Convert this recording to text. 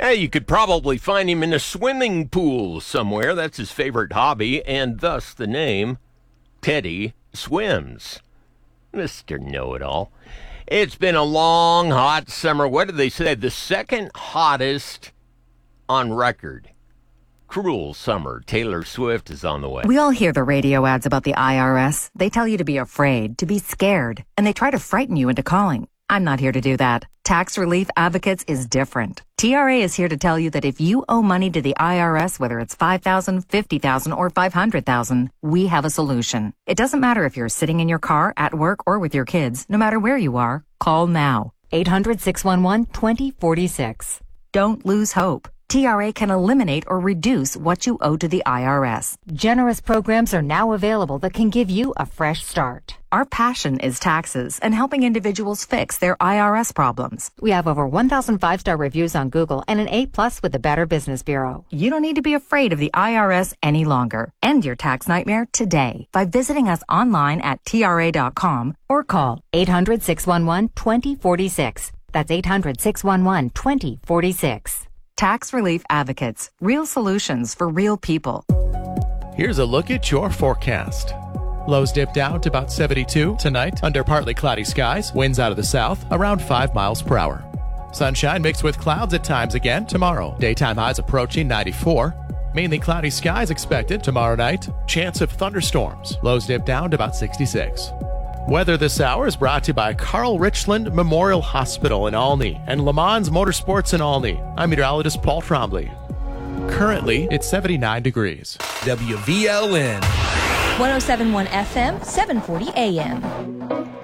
Hey, you could probably find him in a swimming pool somewhere. That's his favorite hobby, and thus the name Teddy Swims. Mr. Know-It-All. It's been a long, hot summer. What did they say? The second hottest on record. Cruel summer. Taylor Swift is on the way. We all hear the radio ads about the IRS. They tell you to be afraid, to be scared, and they try to frighten you into calling. I'm not here to do that. Tax Relief Advocates is different. TRA is here to tell you that if you owe money to the IRS, whether it's $5,000, $50,000, or $500,000, we have a solution. It doesn't matter if you're sitting in your car, at work, or with your kids. No matter where you are, call now. 800-611-2046. Don't lose hope. TRA can eliminate or reduce what you owe to the IRS. Generous programs are now available that can give you a fresh start. Our passion is taxes and helping individuals fix their IRS problems. We have over 1,000 5-star reviews on Google and an A+ with the Better Business Bureau. You don't need to be afraid of the IRS any longer. End your tax nightmare today by visiting us online at TRA.com or call 800-611-2046. That's 800-611-2046. Tax Relief Advocates. Real solutions for real people. Here's a look at your forecast. Lows dip down to about 72 tonight under partly cloudy skies. Winds out of the south around 5 miles per hour. Sunshine mixed with clouds at times again tomorrow. Daytime highs approaching 94. Mainly cloudy skies expected tomorrow night. Chance of thunderstorms. Lows dip down to about 66. Weather this hour is brought to you by Carl Richland Memorial Hospital in Olney and Le Mans Motorsports in Olney. I'm meteorologist Paul Trombley. Currently, it's 79 degrees. WVLN. 107.1 FM, 740 AM.